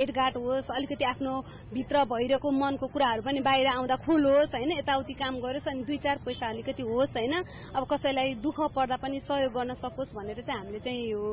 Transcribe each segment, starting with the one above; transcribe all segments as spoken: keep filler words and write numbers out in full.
भेटघाट होस्, अलिकति आफ्नो भित्र भइरहेको मनको कुराहरू पनि बाहिर आउँदा खोलोस् होइन, यताउति काम गरोस् अनि दुई चार पैसा अलिकति होस् होइन, अब कसैलाई दुःख पर्दा पनि सहयोग गर्न सकोस् भनेर चाहिँ हामीले चाहिँ यो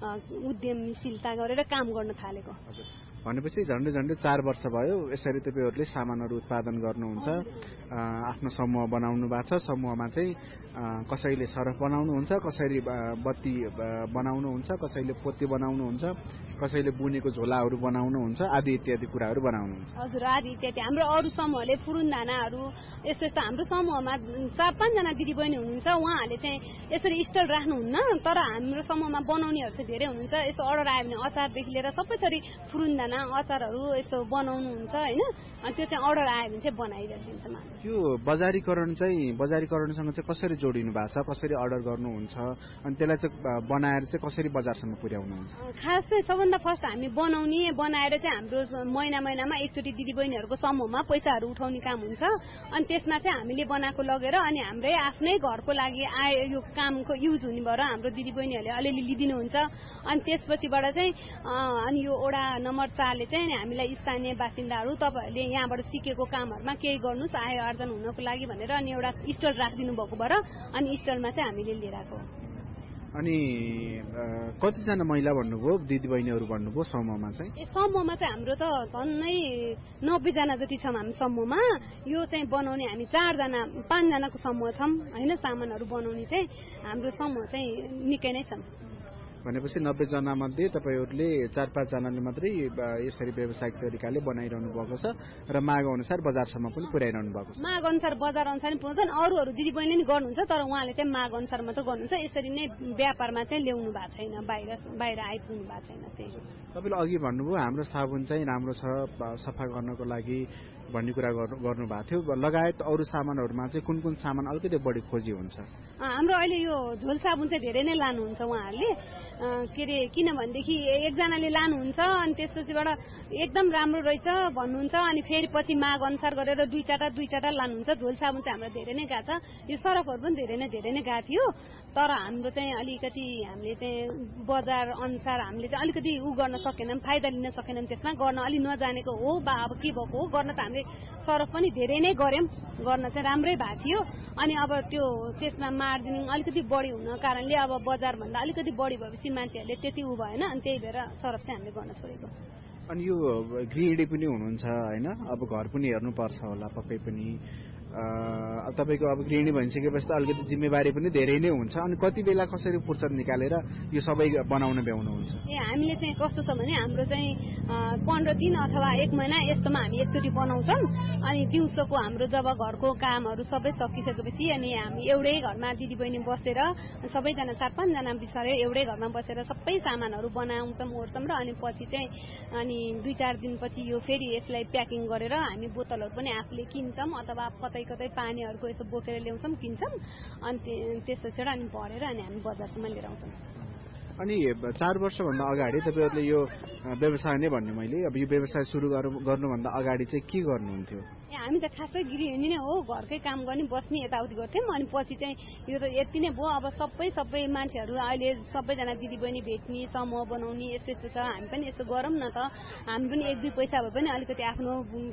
उद्यमशीलता गरेर काम गर्न थालेको। भनेपछि झन्डै झन्डै चार वर्ष भयो यसरी तपाईँहरूले सामानहरू उत्पादन गर्नुहुन्छ, आफ्नो समूह बनाउनु भएको छ। समूहमा चाहिँ कसैले सरफ बनाउनुहुन्छ, कसैले बत्ती बनाउनुहुन्छ, कसैले पोती बनाउनुहुन्छ, कसैले बुनेको झोलाहरू बनाउनुहुन्छ, आदि इत्यादि कुराहरू बनाउनुहुन्छ। हजुर, आदि इत्यादि। हाम्रो अरू समूहले फुरुन्दानाहरू यस्तो यस्तो हाम्रो समूहमा चार पाँचजना दिदीबहिनी हुनुहुन्छ, उहाँहरूले चाहिँ यसरी स्टल राख्नुहुन्न, तर हाम्रो समूहमा बनाउनेहरू चाहिँ धेरै हुनुहुन्छ। यसो अर्डर आयो भने अचारदेखि लिएर सबै थरी फुरुन्दाना अचारहरू यस्तो बनाउनुहुन्छ होइन, अनि त्यो चाहिँ अर्डर आयो भने चाहिँ बनाइदिन्छ। त्यो बजारीकरण चाहिँ बजारीकरणसँग चाहिँ कसरी जोडिनु भएको छ, कसरी अर्डर गर्नुहुन्छ अनि त्यसलाई चाहिँ बनाएर चाहिँ कसरी बजारसम्म पुर्याउनुहुन्छ? खास चाहिँ सबभन्दा फर्स्ट हामी बनाउने बनाएर चाहिँ हाम्रो महिना महिनामा एकचोटि दिदीबहिनीहरूको समूहमा पैसाहरू उठाउने काम हुन्छ, अनि त्यसमा चाहिँ हामीले बनाएको लगेर अनि हाम्रै आफ्नै घरको लागि आए यो कामको युज हुने भएर हाम्रो दिदीबहिनीहरूले अलिअलि लिदिनुहुन्छ। अनि त्यसपछिबाट चाहिँ अनि यो ओडा नम्बर चारले चाहिँ हामीलाई स्थानीय बासिन्दाहरू तपाईँहरूले यहाँबाट सिकेको कामहरूमा केही गर्नुहोस् आय आर्जन हुनको लागि भनेर अनि एउटा स्टल राखिदिनु भएको भएर अनि स्टलमा चाहिँ हामीले लिएर आएको। अनि कतिजना महिला भन्नुभयो, दिदीबहिनीहरू भन्नुभयो समूहमा चाहिँ? ए समूहमा चाहिँ हाम्रो त झन्नै नब्बेजना जति छौँ हामी समूहमा। यो चाहिँ बनाउने हामी चारजना पाँचजनाको समूह छौँ होइन, सामानहरू बनाउने चाहिँ हाम्रो समूह चाहिँ निकै नै छौँ। भनेपछि नब्बे जना मध्ये तपाईँहरूले चार पाँचजनाले मात्रै यसरी व्यावसायिक तरिकाले बनाइरहनु भएको छ र माग अनुसार बजारसम्म पनि पुर्याइरहनु भएको छ। माग अनुसार बजार अनुसार पनि पुर्याउँछन्, अरू अरू दिदीबहिनी नि गर्नुहुन्छ, तर उहाँले चाहिँ माग अनुसार मात्र गर्नुहुन्छ। यसरी नै व्यापारमा चाहिँ ल्याउनु भएको छैन, बाहिर बाहिर आइपुग्नु भएको छैन। त्यही तपाईँले अघि भन्नुभयो हाम्रो साबुन चाहिँ राम्रो छ सफा गर्नको लागि भन्ने कुरा गर्नु भएको थियो, लगायत अरू सामानहरूमा चाहिँ कुन कुन सामान अलिकति बढी खोजी हुन्छ? हाम्रो अहिले यो झोल साबुन चाहिँ धेरै नै लानुहुन्छ उहाँहरूले, के अरे किनभनेदेखि एकजनाले लानुहुन्छ अनि त्यसपछिबाट एकदम राम्रो रहेछ भन्नुहुन्छ, अनि फेरि पछि माग अनुसार गरेर दुई चारवटा दुई चारवटा लानुहुन्छ। झोल साबुन चाहिँ हाम्रो धेरै नै गएको छ, यो सरफहरू पनि धेरै नै धेरै नै गएको थियो, तर हाम्रो चाहिँ अलिकति हामीले चाहिँ बजार अनुसार हामीले चाहिँ अलिकति उ गर्न सकेनौँ, फाइदा लिन सकेनौँ, त्यसमा गर्न अलि नजानेको हो बा अब के भएको हो, गर्न त हामीले सरफ पनि धेरै नै गऱ्यौँ, गर्न चाहिँ राम्रै भएको थियो। अनि अब त्यो त्यसमा मार्जिनिङ अलिकति बढी हुन कारणले अब बजारभन्दा अलिकति बढी भएपछि मान्छेहरूले त्यति उ भएन, अनि त्यही भएर सरफ चाहिँ हामीले गर्न छोडेको। अनि यो गृहिणी पनि हुनुहुन्छ होइन, अब घर पनि हेर्नुपर्छ होला पक्कै पनि, तपाईँको अब गृहिणी भइसकेपछि त अलिकति जिम्मेवारी पनि धेरै नै हुन्छ, अनि कति बेला कसरी फुर्सद निकालेर यो सबै बनाउन भ्याउनुहुन्छ? ए हामीले चाहिँ कस्तो छ भने हाम्रो चाहिँ पन्ध्र दिन अथवा एक महिना यस्तोमा हामी एकचोटि बनाउँछौँ, अनि दिउँसोको हाम्रो जब घरको कामहरू सबै सकिसकेपछि अनि हामी एउटै घरमा दिदीबहिनी बसेर सबैजना चार पाँचजना बिचरा एउटै घरमा बसेर सबै सामानहरू बनाउँछौँ ओर्छौँ र अनि पछि चाहिँ अनि दुई चार दिनपछि यो फेरि यसलाई प्याकिङ गरेर हामी बोतलहरू पनि आफूले किन्छौँ अथवा कतै कतै पानीहरूको यसो बोकेर ल्याउँछौँ किन्छौँ, अनि त्यसपछि अनि भरेर अनि हामी बजारसम्म लिएर आउँछौँ। अनि चार वर्षभन्दा अगाडि तपाईँहरूले यो व्यवसाय नै भन्ने मैले अब यो व्यवसाय सुरु गर्नुभन्दा अगाडि चाहिँ के गर्नुहुन्थ्यो? ए हामी त खासै गृहिणी नै हो, घरकै काम गर्ने बस्ने यताउति गर्थ्यौँ, अनि पछि चाहिँ यो त यति नै भयो। अब सबै सबै मान्छेहरू अहिले सबैजना दिदीबहिनी भेट्ने समूह बनाउने यस्तो यस्तो छ, हामी पनि यस्तो गरौँ न त, हामी पनि एक दुई पैसा भए पनि अलिकति आफ्नो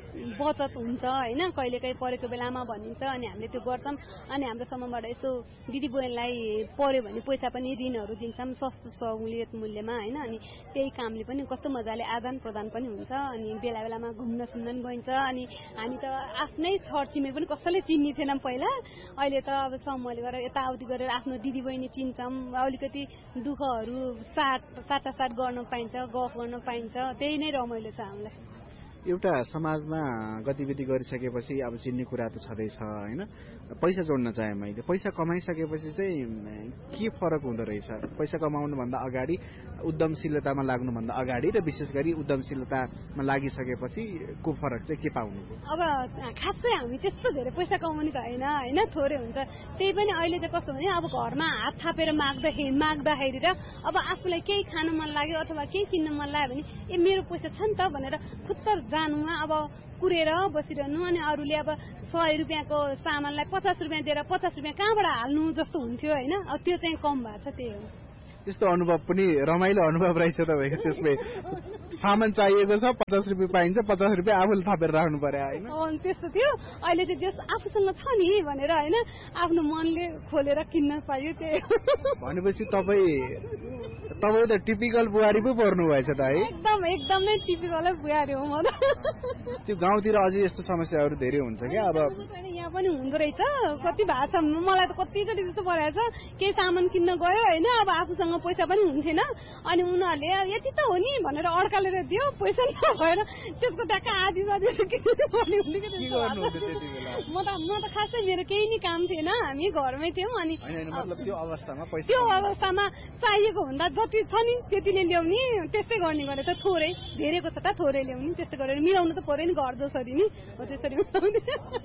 बचत हुन्छ होइन, कहिलेकाहीँ परेको बेलामा भनिन्छ, अनि हामीले त्यो गर्छौँ। अनि हाम्रो समूहबाट यसो दिदीबहिनीलाई पर्यो भने पैसा पनि ऋणहरू दिन्छौँ सस्तो सहुलियत मूल्यमा होइन, अनि त्यही कामले पनि कस्तो मजाले आदान प्रदान पनि हुन्छ, अनि बेला बेलामा घुम्न सुम्न पनि गइन्छ। अनि हामी त आफ्नै छरछिमेक पनि कसैले चिन्ने थिएनौँ पहिला, अहिले त अब समूहले गरेर यताउति गरेर आफ्नो दिदीबहिनी चिन्छौँ, अलिकति दुःखहरू साट साटासाट गर्न पाइन्छ, गफ गर्न पाइन्छ, त्यही नै रमाइलो छ हामीलाई। एउटा समाजमा गतिविधि गरिसकेपछि अब चिन्ने कुरा त छँदैछ होइन, पैसा जोड्न चाहे मैले पैसा कमाइसकेपछि चाहिँ के फरक हुँदो रहेछ? पैसा कमाउनुभन्दा अगाडि उद्यमशीलतामा लाग्नुभन्दा अगाडि र विशेष गरी उद्यमशीलतामा लागिसकेपछि को फरक चाहिँ के पाउनु? अब खासै हामी त्यस्तो धेरै पैसा कमाउने त होइन होइन, थोरै हुन्छ, त्यही पनि अहिले चाहिँ कस्तो भने अब घरमा हात थापेर माग्दाखेरि माग्दाखेरि र अब आफूलाई केही खानु मन लाग्यो अथवा केही किन्नु मन लाग्यो भने ए मेरो पैसा छ नि त भनेर खुत्तर जानुमा अब कुरेर बसिरहनु, अनि अरूले अब सय रुपियाँको सामानलाई पचास रुपियाँ दिएर पचास रुपियाँ कहाँबाट हाल्नु जस्तो हुन्थ्यो होइन, अब त्यो चाहिँ कम भएको छ। त्यही हो। त्यस्तो अनुभव पनि रमाइलो अनुभव रहेछ तपाईँको। त्यसले सामान चाहिएको छ पचास रुपियाँ पाइन्छ, पचास रुपियाँ आफूले थपेर राख्नु पर्यो होइन? त्यस्तो थियो। अहिले चाहिँ जस आफूसँग छ नि भनेर होइन आफ्नो मनले खोलेर किन्न पाइयो त्यही। भनेपछि तपाईँ तपाईँ त टिपिकल बुहारी पो पर्नु भएछ त है? एकदम एकदमै टिपिकलै बुहारी हो म त। त्यो गाउँतिर अझै यस्तो समस्याहरू धेरै हुन्छ क्या अब? यहाँ पनि हुँदो रहेछ, कति भएको छ। मलाई त कतिचोटि जस्तो परेको छ, केही सामान किन्न गयो होइन, अब आफूसँग पैसा पनि हुन्थेन, अनि उनीहरूले यति त हो नि भनेर अड्कालेर दियो, पैसा नभएर त्यसको ट्याक्क आधी आधी किन्नु पर्ने हुन्थ्यो कि। म त म त खासै मेरो केही नि काम थिएन, हामी घरमै थियौँ। अनि त्यो अवस्थामा त्यो अवस्थामा चाहिएको भन्दा जति छ नि त्यतिले ल्याउने, त्यस्तै गर्ने गरेर त थोरै धेरैको छ त थोरै ल्याउने, त्यस्तै गरेर मिलाउनु त पऱ्यो नि घर जसरी नि हो त्यसरी मिलाउने।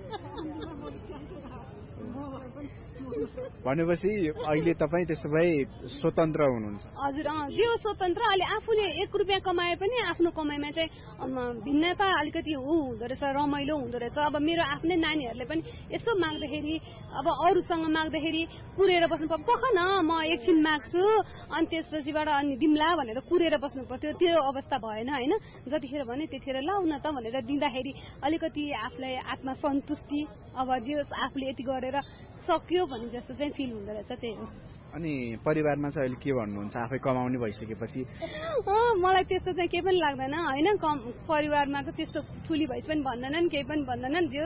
भनेपछि अहिले तपाईँ त्यसो भए स्वतन्त्र हुनुहुन्छ? हजुर अँ जे हो स्वतन्त्र। अहिले आफूले एक रुपियाँ कमाए पनि आफ्नो कमाइमा चाहिँ भिन्नता अलिकति ऊ हुँदो रहेछ, रमाइलो हुँदो रहेछ। अब मेरो आफ्नै नानीहरूले पनि यसो माग्दाखेरि अब अरूसँग माग्दाखेरि कुरेर बस्नु पर्छ, पख न म एकछिन माग्छु अनि त्यसपछिबाट अनि दिम्ला भनेर कुरेर बस्नु पर्थ्यो। त्यो अवस्था भएन होइन, जतिखेर भने त्यतिखेर लाउ न त भनेर दिँदाखेरि अलिकति आफूलाई आत्मसन्तुष्टि, अब जे आफूले यति गरेर सक्यो भने जस्तो चाहिँ फिल हुँदो रहेछ, त्यही हो। अनि परिवारमा चाहिँ अहिले के भन्नुहुन्छ आफै कमाउने भइसकेपछि? मलाई त्यस्तो चाहिँ केही पनि लाग्दैन होइन। कम परिवारमा त्यस्तो ठुली भइस पनि भन्दैनन्, केही पनि भन्दैनन्। जे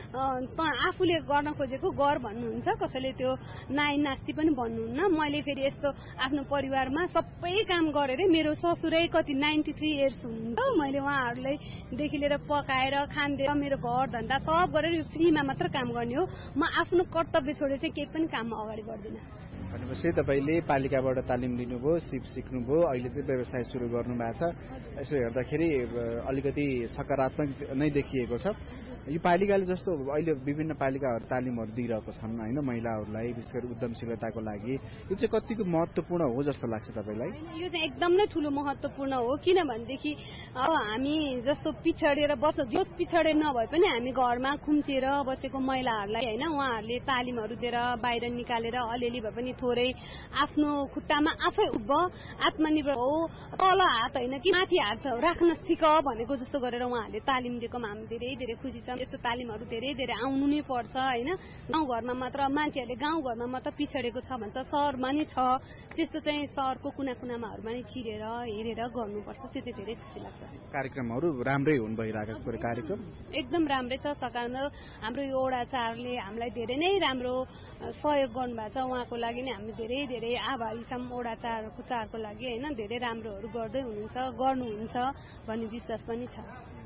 त आफूले गर्न खोजेको गर भन्नुहुन्छ, कसैले त्यो नाइ नास्ति पनि भन्नुहुन्न। मैले फेरि यस्तो आफ्नो परिवारमा सबै काम गरेर मेरो ससुरै कति नाइन्टी थ्री इयर्स हुनुहुन्छ, मैले उहाँहरूलाई देखि लिएर पकाएर खानदिएर मेरो घर धन्दा सब गरेर फ्रीमा मात्र काम गर्ने हो। म आफ्नो कर्तव्य छोडेर चाहिँ केही पनि काममा अगाडि बढ्दिनँ। भनेपछि तपाईँले पालिकाबाट तालिम लिनुभयो, सिप सिक्नुभयो, अहिले चाहिँ व्यवसाय सुरु गर्नु भएको छ। यसो हेर्दाखेरि अलिकति सकारात्मक नै देखिएको छ। यो पालिकाले जस्तो अहिले विभिन्न पालिकाहरू तालिमहरू दिइरहेको छन् होइन महिलाहरूलाई, विशेष गरी उद्यमशीलताको लागि, यो चाहिँ कतिको महत्त्वपूर्ण हो जस्तो लाग्छ तपाईँलाई? यो चाहिँ एकदम नै ठुलो महत्त्वपूर्ण हो। किनभनेदेखि अब हामी जस्तो पिछडेर बस्छ, जस पिछडे नभए पनि हामी घरमा खुम्चिएर बसेको महिलाहरूलाई होइन उहाँहरूले तालिमहरू दिएर बाहिर निकालेर अलिअलि भए पनि थोरै आफ्नो खुट्टामा आफै उभ, आत्मनिर्भर हो, तल हात होइन कि माथि हात राख्न सिक भनेको जस्तो गरेर उहाँहरूले तालिम दिएकोमा हामी धेरै धेरै खुसी छौँ। यस्तो तालिमहरू धेरै धेरै आउनु नै पर्छ होइन। गाउँघरमा मात्र मान्छेहरूले गाउँघरमा मात्र पिछडेको छ भन्छ, सहरमा नै छ, त्यस्तो चाहिँ सहरको कुना कुनामाहरूमा नै छिरेर हेरेर गर्नुपर्छ। त्यो चाहिँ धेरै खुसी लाग्छ। कार्यक्रमहरू राम्रै हुनु भइरहेको कार्यक्रम एकदम राम्रै छ। सकाउन हाम्रो यो ओडाचारले हामीलाई धेरै नै राम्रो सहयोग गर्नुभएको छ, उहाँको लागि नै हामी धेरै धेरै आभारी छौँ। ओडाचारको चारको लागि होइन धेरै राम्रोहरू गर्दै हुनुहुन्छ, गर्नुहुन्छ भन्ने विश्वास पनि छ।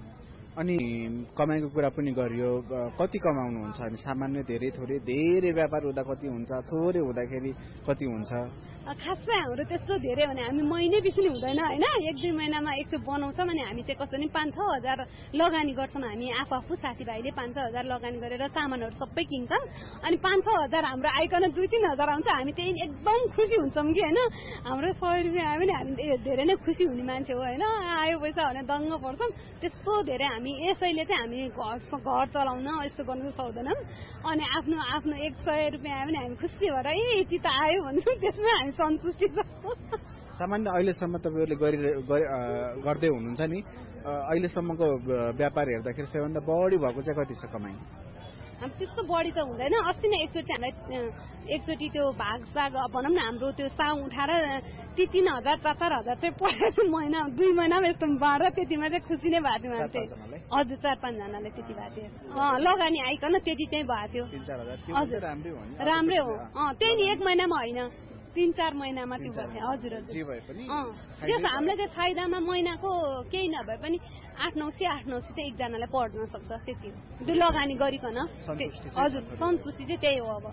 अनि कमाइको कुरा पनि गरियो, कति कमाउनुहुन्छ? अनि सामान्य धेरै थोरै, धेरै व्यापार हुँदा कति हुन्छ, थोरै हुँदाखेरि कति हुन्छ? खासै हाम्रो त्यस्तो धेरै भने हामी महिनै बेसी नै हुँदैन होइन, एक दुई महिनामा एकचोटि बनाउँछौँ। अनि हामी चाहिँ कसरी पाँच छ हजार लगानी गर्छौँ। हामी आफू आफू साथीभाइले पाँच छ हजार लगानी गरेर सामानहरू सबै किन्छौँ। अनि पाँच छ हजार हाम्रो आइकन दुई तिन हजार आउँछ, हामी त्यही एकदम खुसी हुन्छौँ कि होइन। हाम्रो सय रुपियाँ आयो भने हामी धेरै नै खुसी हुने मान्छे हो होइन। आयो पैसा भने दङ्ग पर्छौँ, त्यस्तो धेरै हामी यसैले चाहिँ हामी घर घर चलाउन यस्तो गर्नु सक्दैनौँ। अनि आफ्नो आफ्नो एक सय रुपियाँ आयो भने हामी खुसी भएर ए यति त आयो भन्छौँ, त्यसमा हामी सन्तुष्टि छ। सामान्य अहिलेसम्म तपाईँहरूले गरि गर्दै हुनुहुन्छ नि, अहिलेसम्मको व्यापार हेर्दाखेरि सबैभन्दा बढी भएको चाहिँ कति छ कमाइ? त्यस्तो बढी त हुँदैन। अस्ति नै एकचोटि हामीलाई एकचोटि त्यो भाग साग भनौँ न हाम्रो त्यो साउ उठाएर ती तीन हजार चार चार हजार चाहिँ पढाएको महिना दुई महिनामा यस्तो बाह्र, त्यतिमा चाहिँ खुसी नै भएको थियो मान्छे। हजुर चार पाँचजनाले त्यति भएको थियो। लगानी आइकन त्यति चाहिँ भएको थियो। हजुर राम्रै हो। अँ त्यही नि एक महिनामा होइन, तीन चार महिनामा त्यो भएको थियो। हजुर हजुर त्यस हामीलाई चाहिँ फाइदामा महिनाको केही नभए पनि आठ नौ सय आठ नौ सय चाहिँ एकजनालाई पढ्न सक्छ, त्यति हो। त्यो लगानी गरिकन हजुर सन्तुष्टि चाहिँ त्यही हो। अब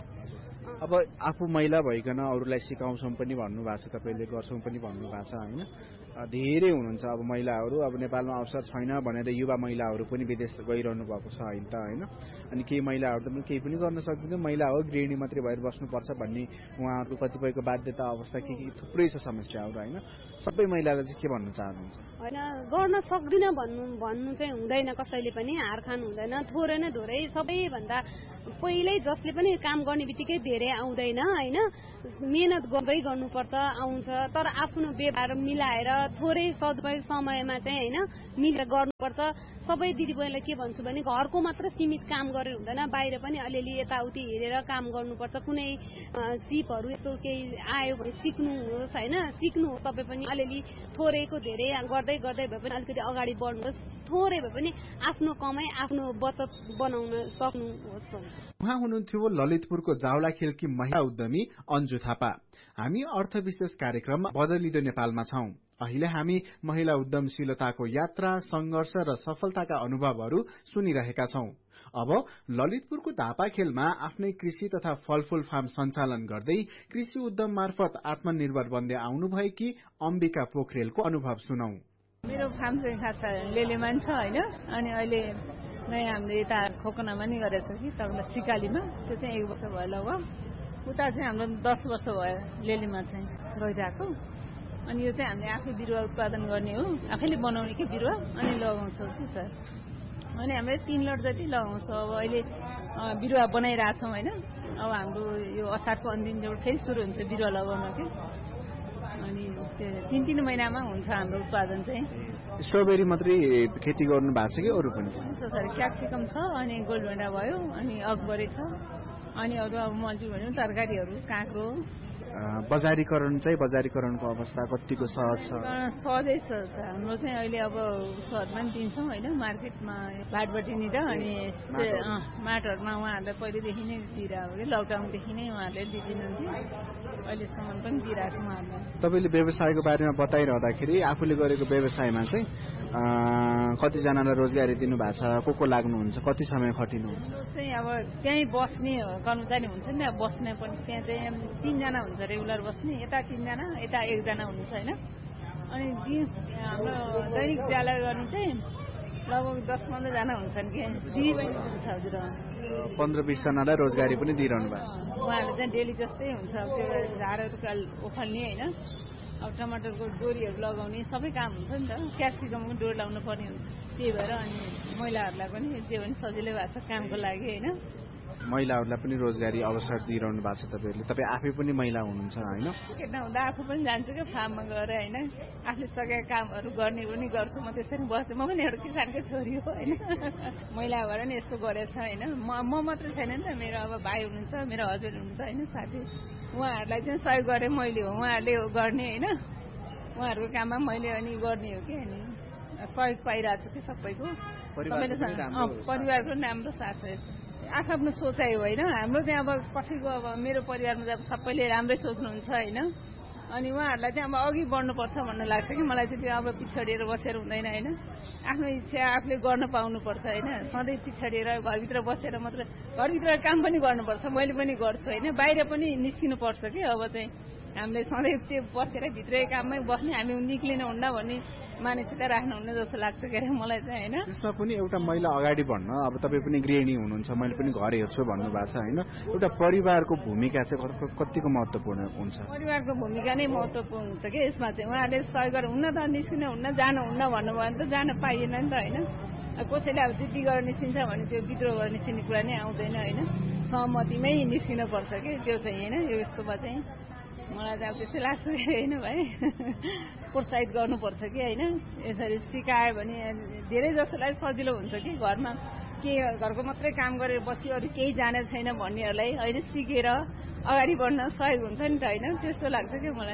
अब आफू महिला भइकन अरूलाई सिकाउँछौँ पनि भन्नुभएको छ, तपाईँले गर्छौँ पनि भन्नुभएको छ होइन। धेरै हुनुहुन्छ अब महिलाहरू, अब नेपालमा अवसर छैन भनेर युवा महिलाहरू पनि विदेश गइरहनु भएको छ अहिले त होइन। अनि केही महिलाहरू त केही पनि गर्न सक्दैन, महिला हो गृहिणी मात्रै भएर बस्नुपर्छ भन्ने उहाँहरूको कतिपयको बाध्यता अवस्था के के थुप्रै छ समस्याहरू होइन। सबै महिलालाई चाहिँ के भन्न चाहनुहुन्छ? होइन गर्न सक्दिनँ भन्नु भन्नु चाहिँ हुँदैन, कसैले पनि हार खानु हुँदैन। थोरै न थोरै सबैभन्दा पहिल्यै जसले पनि काम गर्ने बित्तिकै धेरै आउँदैन होइन। मेहनत गर्दै गर्नुपर्छ आउँछ, तर आफ्नो व्यवहार मिलाएर थोरै सदुपयोग समयमा चाहिँ होइन मिलेर गर्नुपर्छ। सबै दिदीबहिनीलाई के भन्छु भने घरको मात्र सीमित काम गरेर हुँदैन, बाहिर पनि अलिअलि यताउति हेरेर काम गर्नुपर्छ। कुनै सिपहरू यस्तो केही आयो भने सिक्नुहोस् होइन, सिक्नुहोस् तपाईँ पनि अलिअलि थोरैको धेरै गर्दै गर्दै भए पनि अलिकति अगाडि बढ्नुहोस्, थोरै भए पनि आफ्नो कमाई आफ्नो बचत बनाउन सक्नुहोस् भन्छ। उहाँ हुनुहुन्थ्यो ललितपुरको जावलाखेलकी महिला उद्यमी अन्जु थापा। हामी अर्थविशेष कार्यक्रममा बदलिँदो नेपालमा छौं। अहिले हामी महिला उद्यमशीलताको यात्रा, संघर्ष र सफलताका अनुभवहरू सुनिरहेका छौं। अब ललितपुरको धापाखेलमा आफ्नै कृषि तथा फलफूल फार्म सञ्चालन गर्दै कृषि उद्यम मार्फत आत्मनिर्भर बन्दै आउनुभएकी अम्बिका पोखरेलको अनुभव सुनौ। मेरो फार्म चाहिँ खास लेलेमा छ होइन, अनि अहिले नै हामीले यता खोकनामा नि गरेको छ कि तपाईँलाई सिकालीमा, त्यो चाहिँ एक वर्ष भयो लगभग। उता चाहिँ हाम्रो दस वर्ष भयो लेलीमा चाहिँ गइरहेको। अनि यो चाहिँ हामीले आफै बिरुवा उत्पादन गर्ने हो, आफैले बनाउने कि बिरुवा अनि लगाउँछौँ कि सर। अनि हामीले तीन लट जति लगाउँछौँ। अब अहिले बिरुवा बनाइरहेछौँ होइन, अब हाम्रो यो असारको अन्तिमबाट फेरि सुरु हुन्छ बिरुवा लगाउन कि, अनि तिन तिन महिनामा हुन्छ हाम्रो उत्पादन चाहिँ। स्ट्रबेरी मात्रै खेती गर्नु भएको छ कि अरू पनि छ? सर क्याप्सिकम छ, अनि गोल्डभेन्डा भयो, अनि अकबरी छ, अनि अरू अब मल्टी भन्यो तरकारीहरू काँक्रो। बजारीकरण चाहिँ बजारीकरणको अवस्था कतिको सहज छ? सहजै छ हाम्रो चाहिँ अहिले अब सहरमा पनि दिन्छौँ होइन, मार्केटमा भाटबटी र अनि माटहरूमा उहाँहरूलाई पहिलेदेखि नै दिइरहेको कि लकडाउनदेखि नै उहाँहरूले दिइदिनुहुन्थ्यो, अहिलेसम्म पनि दिइरहेको छ उहाँहरूलाई। तपाईँले व्यवसायको बारेमा बताइरहँदाखेरि आफूले गरेको व्यवसायमा चाहिँ कतिजनालाई रोजगारी दिनुभएको छ, को को लाग्नुहुन्छ, कति समय खटिनुहुन्छ? चाहिँ अब त्यहीँ बस्ने कर्मचारी हुन्छ नि, अब बस्ने पनि त्यहाँ चाहिँ तिनजना हुन्छ रेगुलर बस्ने, यता तिनजना यता एकजना हुनुहुन्छ होइन। अनि दिन हाम्रो दैनिक ज्याला गर्ने चाहिँ लगभग दस पन्ध्रजना हुन्छन् कि दिदी बहिनी हुन्छ। हजुर पन्ध्र बिसजनालाई रोजगारी पनि दिइरहनु भएको छ? उहाँहरूले चाहिँ डेली जस्तै हुन्छ, त्यो झारहरू उखाल्ने होइन, अब टमाटरको डोरीहरू लगाउने सबै काम हुन्छ नि त, क्याप्सिकमको डोरी लगाउनु पर्ने हुन्छ। त्यही भएर अनि महिलाहरूलाई पनि त्यो पनि सजिलै भएको छ कामको लागि होइन। महिलाहरूलाई पनि रोजगारी अवसर दिइरहनु भएको छ तपाईँहरूले? तपाईँ आफै पनि महिला हुनुहुन्छ होइन? केटा हुँदा आफू पनि जान्छु क्या फार्ममा गएर होइन, आफूले सकेका कामहरू गर्ने पनि गर्छु। म त्यसरी बस्छु, म पनि एउटा किसानकै छोरी हो होइन। महिला भएर नि यस्तो गरेछ होइन, म म मात्रै छैन नि त, मेरो अब भाइ हुनुहुन्छ, मेरो हजुर हुनुहुन्छ होइन, साथी, उहाँहरूलाई चाहिँ सहयोग गरेँ मैले हो, उहाँहरूले गर्ने होइन, उहाँहरूको काममा मैले अनि गर्ने हो कि, अनि सहयोग पाइरहेको छु कि सबैको। परिवारको राम्रो साथ छ। आफ्नो सोचाइ हो होइन, हाम्रो चाहिँ अब कसैको अब मेरो परिवारमा चाहिँ अब सबैले राम्रै सोच्नुहुन्छ होइन, अनि उहाँहरूलाई चाहिँ अब अघि बढ्नुपर्छ भन्ने लाग्छ कि मलाई चाहिँ त्यो अब पिछडिएर बसेर हुँदैन होइन, आफ्नो इच्छा आफूले गर्न पाउनुपर्छ होइन। सधैँ पिछडिएर घरभित्र बसेर मात्र, घरभित्र काम पनि गर्नुपर्छ, मैले पनि गर्छु होइन, बाहिर पनि निस्किनुपर्छ कि। अब चाहिँ हामीले सधैँ त्यो बसेर भित्रै काममै बस्ने, हामी निक्लिनु हुन्न भन्ने मानसिकता राख्नुहुन्न जस्तो लाग्छ के अरे मलाई चाहिँ होइन। त्यसमा पनि एउटा महिला अगाडि बढ्न, अब तपाईँ पनि गृहिणी हुनुहुन्छ, मैले पनि घर हेर्छु भन्नुभएको छ होइन, एउटा परिवारको भूमिका चाहिँ कतिको महत्त्वपूर्ण हुन्छ? परिवारको भूमिका नै महत्त्वपूर्ण हुन्छ कि यसमा चाहिँ। उहाँहरूले सहयोग गरेर हुन्न त निस्किनु हुन्न, जानुहुन्न भन्नुभयो भने त जान पाइएन नि त होइन। कसैले अब जिद्दी गरेर निस्किन्छ भने त्यो विद्रोह गरेर निस्किने कुरा नै आउँदैन होइन, सहमतिमै निस्किनु पर्छ कि त्यो चाहिँ होइन। यो यस्तोमा चाहिँ मलाई चाहिँ अब त्यस्तै लाग्छ कि होइन भाइ, प्रोत्साहित गर्नुपर्छ कि होइन। यसरी सिकायो भने धेरै जसोलाई सजिलो हुन्छ कि, घरमा के घरको मात्रै काम गरेर बस्यो अरू केही जाने छैन भन्नेहरूलाई होइन, सिकेर अगाडि बढ्न सहयोग हुन्छ नि त होइन, त्यस्तो लाग्छ कि मलाई।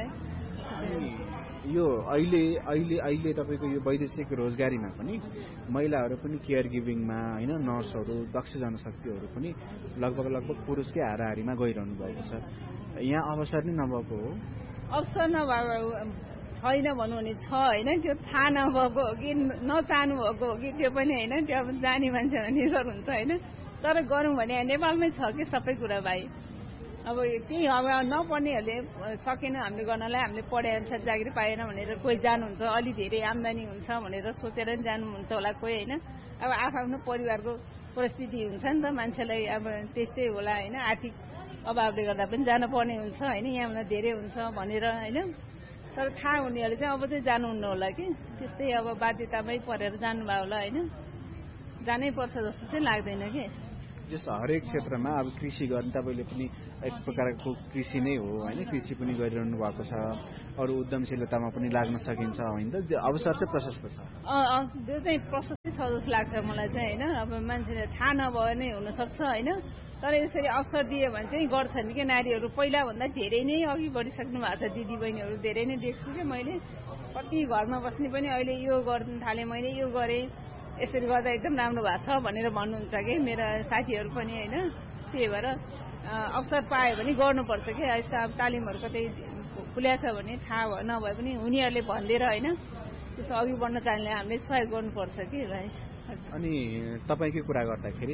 यो अहिले अहिले अहिले तपाईँको यो वैदेशिक रोजगारीमा पनि महिलाहरू पनि केयर गिभिङमा होइन, नर्सहरू, दक्ष जनशक्तिहरू पनि लगभग लगभग पुरुषकै हाराहारीमा गइरहनु भएको छ। यहाँ अवसर नै नभएको हो? अवसर नभएको छैन भनौँ भने छ होइन, त्यो थाहा नभएको हो कि नचाहनु भएको हो कि त्यो पनि होइन, त्यो अब जाने मान्छे निर्भर हुन्छ होइन। तर गरौँ भने नेपालमै छ कि सबै कुरा भाइ। अब त्यही अब नपढ्नेहरूले सकेन हामीले गर्नलाई, हामीले पढे अनुसार जागिर पाएन भनेर कोही जानुहुन्छ, अलि धेरै आम्दानी हुन्छ भनेर सोचेर नि जानुहुन्छ होला कोही होइन। अब आफ्नो परिवारको परिस्थिति हुन्छ नि त, मान्छेलाई अब त्यस्तै होला होइन, आर्थिक अभावले गर्दा पनि जानुपर्ने हुन्छ होइन, यहाँभन्दा धेरै हुन्छ भनेर होइन। तर थाहा हुनेहरूले चाहिँ अब चाहिँ जानुहुन्न होला कि, त्यस्तै अब बाध्यतामै परेर जानुभयो होला होइन, जानै पर्छ जस्तो चाहिँ लाग्दैन कि। जस्तो हरेक क्षेत्रमा अब कृषि गर्ने तपाईँले पनि एक प्रकारको कृषि नै हो होइन, कृषि पनि गरिरहनु भएको छ, अरू उद्यमशीलतामा पनि लाग्न सकिन्छ होइन त, अवसर चाहिँ प्रशस्त छ। त्यो चाहिँ प्रशस्तै छ जस्तो लाग्छ मलाई चाहिँ होइन। अब मान्छेले थाहा नभए नै हुनसक्छ होइन, तर यसरी अवसर दियो भने चाहिँ गर्छन् क्या नारीहरू। पहिलाभन्दा धेरै नै अघि बढिसक्नु भएको छ दिदीबहिनीहरू, धेरै नै देख्छु क्या मैले। कति घरमा बस्ने पनि अहिले यो गर्नु थालेँ, मैले यो गरेँ, यसरी गर्दा एकदम राम्रो भएको छ भनेर भन्नुहुन्छ कि मेरा साथीहरू पनि होइन। त्यही भएर अवसर पायो भने गर्नुपर्छ क्या। यस्तो अब तालिमहरू कतै खुल्या छ भने थाहा नभए पनि उनीहरूले भनिदिएर होइन त्यसो अघि बढ्न चाहने हामीले सहयोग गर्नुपर्छ कि भाइ। अनि तपाईँकै कुरा गर्दाखेरि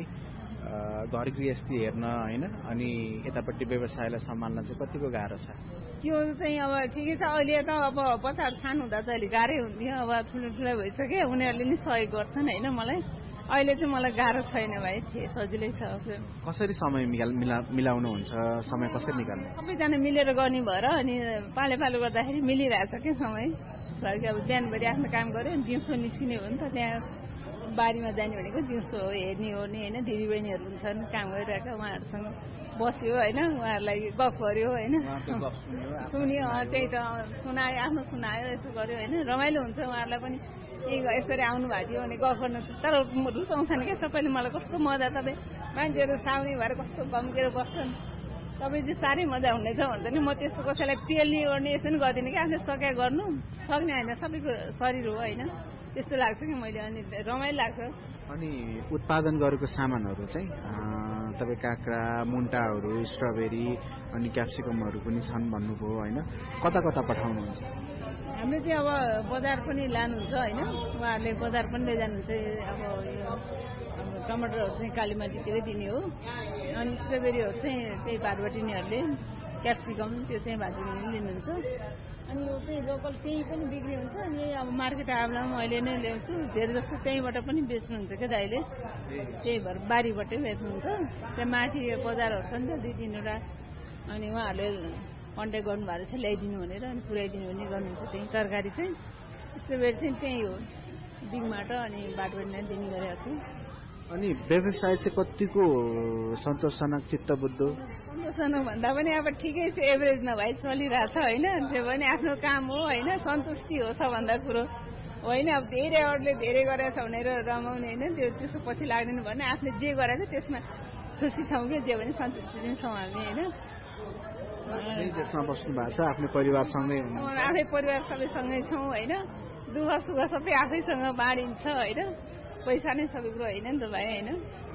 घर गृहस्थी हेर्न होइन अनि यतापट्टि व्यवसायलाई सम्हाल्न चाहिँ कतिको गाह्रो छ? त्यो चाहिँ अब ठिकै छ। अहिले त अब बच्चाहरू सानो हुँदा चाहिँ अलिक गाह्रै हुन्थ्यो, अब ठुलो ठुलो भइसक्यो, उनीहरूले नि सहयोग गर्छन् होइन मलाई। अहिले चाहिँ मलाई गाह्रो छैन भाइ, सजिलै छ। कसरी समय मिला मिलाउनुहुन्छ? समय कसरी निकाल्नु? सबैजना मिलेर गर्ने भएर अनि पाले पालो गर्दाखेरि मिलिरहेछ क्या समय। अब बिहानभरि आफ्नो काम गऱ्यो अनि दिउँसो निस्किने हो नि त, त्यहाँ बारीमा जाने भनेको दिउँसो हो, हेर्ने हो नि होइन। दिदीबहिनीहरू हुन्छन् काम गरिरहेका, उहाँहरूसँग बस्यो होइन, उहाँहरूलाई गफ गर्यो होइन, सुन्यो, त्यही त सुनायो, आफ्नो सुनायो, यसो गर्यो होइन। रमाइलो हुन्छ उहाँहरूलाई पनि। यसरी आउनु भएको थियो भने गफ गर्नु तर रुचाउँछन् क्या सबैले। मलाई कस्तो मजा, तपाईँ मान्छेहरू साउने भएर कस्तो गम्केर बस्छन्, तपाईँ चाहिँ साह्रै मजा हुनेछ भन्छ नि। म त्यस्तो कसैलाई पेल्ने ओर्ने यसो पनि गर्दिनँ कि, आफ्नो सकिया गर्नु सक्ने होइन, सबैको शरीर हो होइन, त्यस्तो लाग्छ कि मैले। अनि रमाइलो लाग्छ। अनि उत्पादन गरेको सामानहरू चाहिँ तपाईँ काँक्रा, मुन्टाहरू, स्ट्रबेरी अनि क्याप्सिकमहरू पनि छन् भन्नुभयो होइन, कता कता पठाउनुहुन्छ? हामीले चाहिँ अब बजार पनि लानुहुन्छ होइन, उहाँहरूले बजार पनि लैजानुहुन्छ। अब यो टमाटरहरू चाहिँ कालीमाटीतिरै दिने हो, अनि स्ट्रबेरीहरू चाहिँ त्यही भातबटिनीहरूले, क्याप्सिकम त्यो चाहिँ भातबटिनीले लिनुहुन्छ। अनि यो चाहिँ लोकल त्यही पनि बिक्री हुन्छ। अनि अब मार्केट आउँदा अहिले नै ल्याउँछु, धेरै जस्तो त्यहीँबाट पनि बेच्नुहुन्छ क्या दाइले, त्यही भएर बारीबाटै बेच्नुहुन्छ। त्यहाँ माथि बजारहरू छ नि त दुई तिनवटा, अनि उहाँहरूले कन्ट्याक्ट गर्नुभएको छ ल्याइदिनु भनेर, अनि पुऱ्याइदिनु भने गर्नुहुन्छ। त्यही तरकारी चाहिँ स्ट्रबेरी चाहिँ त्यही हो बिङबाट, अनि बाटोबाट दिने गरेको छु। अनि व्यवसाय चाहिँ कतिको सन्तोषजनक, चित्तबुद्ध? सन्तोषजनक भन्दा पनि अब ठिकै छ, एभरेज नभए चलिरहेछ होइन। त्यो पनि आफ्नो काम हो होइन, सन्तुष्टि हो सबभन्दा कुरो होइन। अब धेरै अरूले धेरै गरेको छ भनेर रमाउने होइन, त्यो त्यसको पछि लाग्दैन भने आफूले जे गरेको छ त्यसमा खुसी छौँ कि, जे भने सन्तुष्टि पनि छौँ हामी होइन। त्यसमा बस्नु भएको छ, आफ्नो परिवारसँगै हुनुहुन्छ? आफै परिवार सबैसँगै छौँ होइन, दुःख सुख सबै आफैसँग बाँडिन्छ होइन, पैसा नै सबै कुरो होइन नि त भाइ होइन।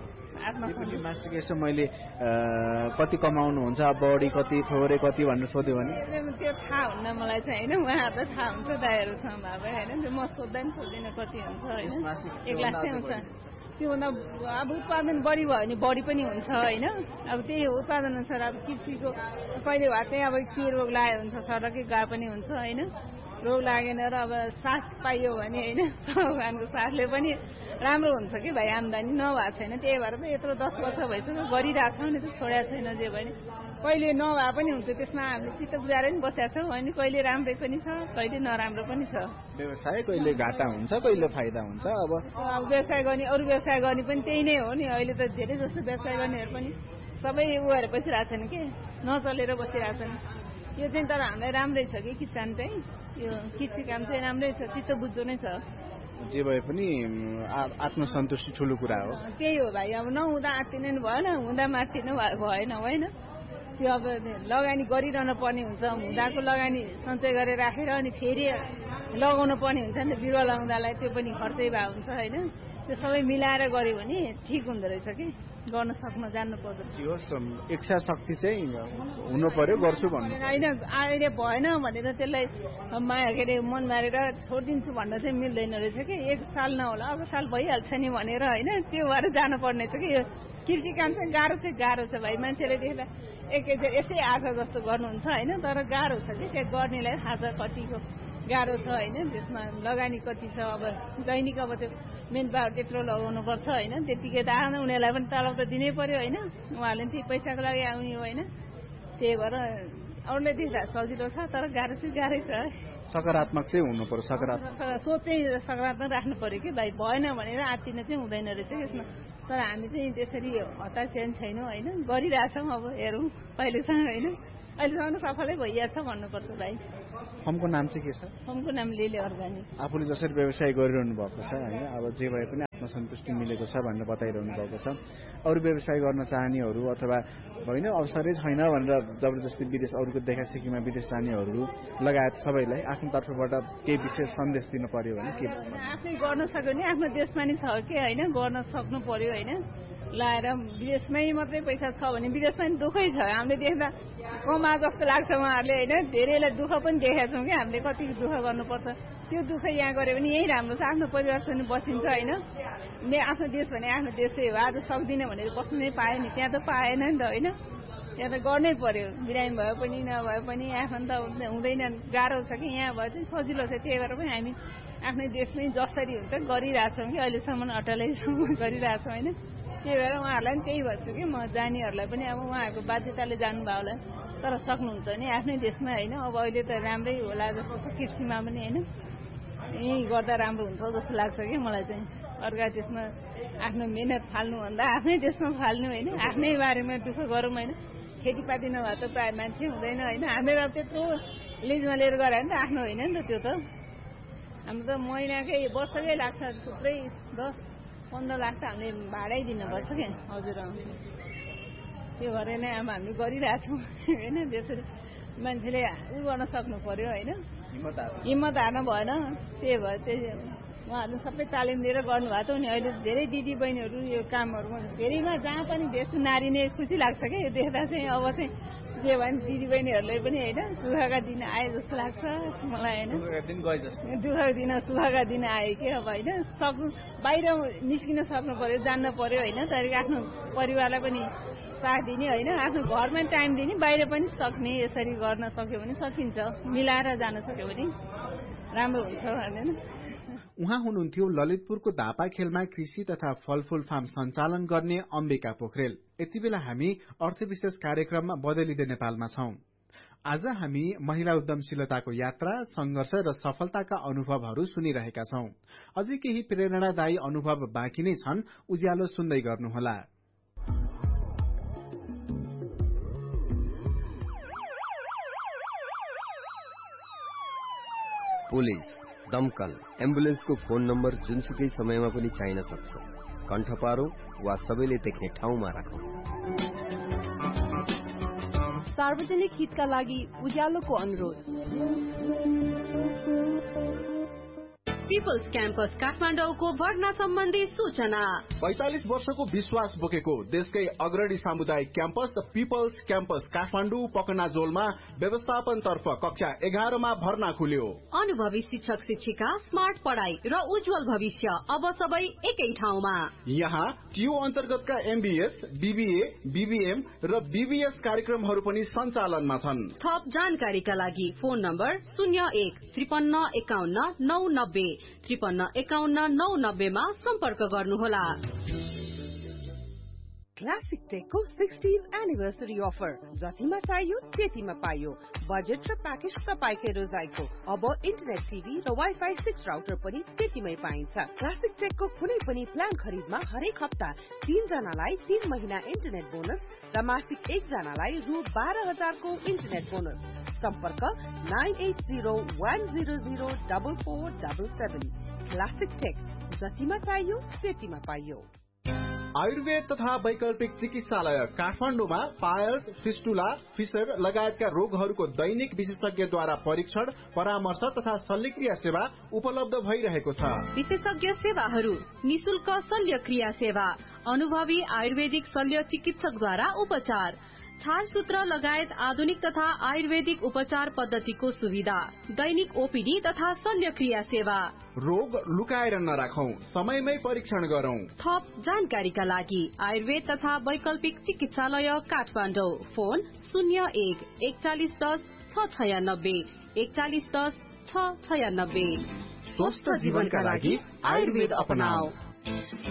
मासिक यसो मैले कति कमाउनुहुन्छ, बढी कति थोरै कति भनेर सोध्यो भने? त्यो थाहा हुन्न मलाई चाहिँ होइन, उहाँहरू त थाहा हुन्छ दाइहरूसँग भए होइन, त्यो म सोध्दा पनि सोध्दिनँ कति हुन्छ होइन, एक लाख चाहिँ हुन्छ। त्योभन्दा अब उत्पादन बढी भयो भने बढी पनि हुन्छ होइन। अब त्यही हो उत्पादन अनुसार। अब कृषिको कहिले भए चाहिँ अब के रोग लाग्यो हुन्छ, सडकै गए पनि हुन्छ होइन, रोग लागेन र अब साथ पाइयो भने होइन, भगवानको साथले पनि राम्रो हुन्छ कि भाइ। आम्दानी नभएको छैन, त्यही भएर त यत्रो दस वर्ष भइसक्यो गरिरहेको छौँ नि, त छोडेको छैन जे भने। कहिले नभए पनि हुन्छ, त्यसमा हामीले चित्त बुझाएर पनि बसेका छौँ होइन। कहिले राम्रै पनि छ, कहिले नराम्रो पनि छ। व्यवसाय कहिले घाटा हुन्छ, कहिले फाइदा हुन्छ। अब अब व्यवसाय गर्ने, अरू व्यवसाय गर्ने पनि त्यही नै हो नि। अहिले त धेरै जस्तो व्यवसाय गर्नेहरू पनि सबै उयोहरू बसिरहेको छन् कि, नचलेर बसिरहेको छन्। यो चाहिँ तर हामीलाई राम्रै छ कि किसान चाहिँ, यो कृषि काम चाहिँ राम्रै छ, चित्त बुझ्दो नै छ। जे भए पनि आत्मसन्तुष्टि ठुलो कुरा हो। त्यही हो भाइ। अब नहुँदा आत्तिनु नि भएन, हुँदा मात्तिनु भएन होइन। त्यो अब लगानी गरिरहनु पर्ने हुन्छ, हुँदाको लगानी सञ्चय गरेर राखेर अनि फेरि लगाउनु पर्ने हुन्छ नि त, बिरुवा लगाउँदालाई त्यो पनि खर्चै भएको हुन्छ होइन। त्यो सबै मिलाएर गऱ्यो भने ठिक हुँदो रहेछ कि, गर्न सक्न जान्नु पर्दो रहेछ। इच्छा शक्ति चाहिँ हुनु पर्यो, गर्छु भन्नु होइन। अहिले भएन भनेर त्यसलाई माया के अरे मन मारेर छोडिदिन्छु भन्न चाहिँ मिल्दैन रहेछ कि। एक साल नहोला अर्को साल भइहाल्छ नि भनेर होइन, त्यो भएर जानुपर्ने छ कि। यो कृषि काम चाहिँ गाह्रो चाहिँ गाह्रो छ भाइ। मान्छेले देख्दा एक यसै आशा जस्तो गर्नुहुन्छ होइन, तर गाह्रो छ कि, त्यो गर्नेलाई थाहा छ कतिको गाह्रो छ होइन। त्यसमा लगानी कति छ, अब दैनिक अब त्यो मेन पावर त्यत्रो लगाउनु पर्छ होइन, त्यतिकै त आएन। उनीहरूलाई पनि तलब त दिनै पर्यो होइन, उहाँहरूले पनि त्यही पैसाको लागि आउने हो होइन। त्यही भएर अरूले देख्दा सजिलो छ, तर गाह्रो चाहिँ गाह्रै छ। सकारात्मक चाहिँ हुनु पर्यो, सकारात्मक सोच चाहिँ सकारात्मक राख्नु पर्यो कि भाइ। भएन भनेर आत्तिन चाहिँ हुँदैन रहेछ यसमा। तर हामी चाहिँ त्यसरी हतार छैनौँ होइन, गरिरहेछौँ। अब हेरौँ कहिलेसम्म होइन, अहिलेसम्म सफलै भइहाल्छ भन्नुपर्छ भाइ। फर्मको नाम चाहिँ के छ? फर्मको नाम लिले अर्गानिक। आफूले जसरी व्यवसाय गरिरहनु भएको छ होइन, अब जे भए पनि आत्मसन्तुष्टि मिलेको छ भनेर बताइरहनु भएको छ। अरू व्यवसाय गर्न चाहनेहरू अथवा होइन अवसरै छैन भनेर जबरजस्ती विदेश अरूको देखा सिकीमा विदेश जानेहरू लगायत सबैलाई आफ्नो तर्फबाट केही विशेष सन्देश दिनु पर्यो भने के? आफै गर्न सक्यो भने आफ्नो देशमा नि छ कि होइन, गर्न सक्नु पर्यो होइन। लाएर विदेशमै मात्रै पैसा छ भने विदेशमा नि दुःखै छ। हामीले देख्दा कमा जस्तो लाग्छ उहाँहरूले होइन, धेरैलाई दुःख पनि देखेका छौँ कि हामीले कति दुःख गर्नुपर्छ। त्यो दुःख यहाँ गऱ्यो भने यही राम्रो छ, आफ्नो परिवारसँग बसिन्छ होइन। आफ्नो देश भने आफ्नो देशै हो, आज सक्दिनँ भनेर बस्नु नै पायो नि, त्यहाँ त पाएन नि त होइन। त्यहाँ त गर्नै पर्यो, बिरामी भए पनि नभए पनि आफन्त हुँदैन, गाह्रो छ कि। यहाँ भए चाहिँ सजिलो छ, त्यही भएर पनि हामी आफ्नै देशमै जसरी हुन्छ गरिरहेछौँ कि अहिलेसम्म अटलैसम्म गरिरहेछौँ होइन। त्यही भएर उहाँहरूलाई पनि त्यही भन्छु कि म जानेहरूलाई पनि अब उहाँहरूको बाध्यताले जानुभयो होला, तर सक्नुहुन्छ नि आफ्नै देशमा होइन। अब अहिले त राम्रै होला जस्तो छ कृषिमा पनि होइन, यहीँ गर्दा राम्रो हुन्छ जस्तो लाग्छ कि मलाई चाहिँ। अर्का देशमा आफ्नो मेहनत फाल्नुभन्दा आफ्नै देशमा फाल्नु होइन, आफ्नै बारेमा दुःख गरौँ होइन। खेतीपाती नभए त प्रायः मान्छे हुँदैन होइन। हामीले अब त्यत्रो लिजमा लिएर गऱ्यो भने त आफ्नो होइन नि त त्यो त। हाम्रो त महिनाकै वर्षकै लाग्छ, थुप्रै दस पन्ध्र लाख त हामीले भाडै दिनुपर्छ क्या। हजुर त्यो भएर नै अब हामी गरिरहेछौँ होइन। त्यसरी मान्छेले उ गर्न सक्नु पर्यो होइन, हिम्मत हार्नु भएन। त्यही भयो त्यही उहाँहरूले सबै तालिम दिएर गर्नुभएको नि। अहिले धेरै दिदी बहिनीहरू यो कामहरूमा धेरैमा जहाँ पनि देख्छु नारी नै खुसी लाग्छ क्या यो देख्दा चाहिँ। अब चाहिँ जे भयो भने दिदी बहिनीहरूलाई पनि होइन सुखका दिन आए जस्तो लाग्छ मलाई होइन। दुःखका दिन सुखका दिन आयो कि अब होइन। सक्नु बाहिर निस्किन सक्नु पर्यो, जान्न पर्यो होइन। तर आफ्नो परिवारलाई पनि साथ दिने होइन, आफ्नो घरमा टाइम दिने, बाहिर पनि सक्ने। यसरी गर्न सक्यो भने सकिन्छ, मिलाएर जान सक्यो भने राम्रो हुन्छ होइन। उहाँ हुनुहुन्थ्यो ललितपुरको धापाखेलमा कृषि तथा फलफूल फार्म सञ्चालन गर्ने अम्बिका पोखरेल। यति बेला हामी अर्थविशेष कार्यक्रममा बदलिँदै नेपालमा छौं। आज हामी महिला उद्यमशीलताको यात्रा, संघर्ष र सफलताका अनुभवहरू सुनिरहेका छौं। अझै केही प्रेरणादायी अनुभव बाँकी नै छन्, उज्यालो सुन्दै गर्नुहोला। पुलिस, दमकल, एम्बुलेन्सको फोन नम्बर जुनसुकै समयमा पनि चाहिन सक्छ। कण्ठ पारो वा सबैले देख्ने ठाउँमा राखौं। सार्वजनिक हितका लागि उज्यालोको अनुरोध। पिपल्स क्याम्पस काठमाडौँको भर्ना सम्बन्धी सूचना। पैंतालिस वर्षको विश्वास बोकेको देशकै अग्रणी सामुदायिक क्याम्पस पिपल्स क्याम्पस काठमाडौँ पकनाजोलमा व्यवस्थापन तर्फ कक्षा एघारमा भर्ना खुल्यो। अनुभवी शिक्षक शिक्षिका, स्मार्ट पढ़ाई र उज्जवल भविष्य अब सबै एकै ठाउँमा। यहाँ टियू अन्तर्गतका एमबीएस, बीबीए, बीबीएम र बीबीएस कार्यक्रमहरू पनि सञ्चालनमा छन्। थप जानकारीका लागि फोन नम्बर शून्य एक त्रिपन्न एकाउन्न नौ नब्बे त्रिपन्न एकाउन्न नौ नब्बेमा सम्पर्क गर्नुहोला। क्लासिक टेकको सिक्सटीन एनिभर्सरी अफर, जतिमा चाहियो त्यतिमा पाइयो। बजेट र प्याकेज तपाईकै रोजाइको। अब इन्टरनेट टिभी र वाइफाई सिक्स राउटर पनि त्यतिमै पाइन्छ। क्लासिक टेकको कुनै पनि प्लान खरिदमा हरेक हप्ता तीन जनालाई तीन महिना इन्टरनेट बोनस र मासिक एक जनालाई रु बाह्र हजारको इन्टरनेट बोनस। सम्पर्क nine at zero one zero zero double four double seven. Classic take, जतिमा चाहियो त्यतिमा पाइयो। आयुर्वेद तथा वैकल्पिक चिकित्सालय काठमाडौँमा पायल्स, फिस्टुला, फिसर लगायतका रोगहरूको दैनिक विशेषज्ञद्वारा परीक्षण, परामर्श तथा शल्यक्रिया सेवा उपलब्ध भइरहेको छ। विशेषज्ञ सेवाहरू, निशुल्क शल्यक्रिया सेवा, अनुभवी आयुर्वेदिक शल्य चिकित्सकद्वारा उपचार, छारसूत्र लगायत आधुनिक तथा आयुर्वेदिक उपचार पद्धतिको सुविधा, दैनिक ओपीडी तथा शल्यक्रिया सेवा। रोग लुकाएर नराखौं, समयमै परीक्षण गरौं। थप जानकारीका लागि आयुर्वेद तथा वैकल्पिक चिकित्सालय काठमाडौँ। फोन शून्य एक एकचालिस दस छ छयानब्बे एकचालिस दस छ छयानब्बे। स्वस्थ जीवनका लागि आयुर्वेद अपनाऊ।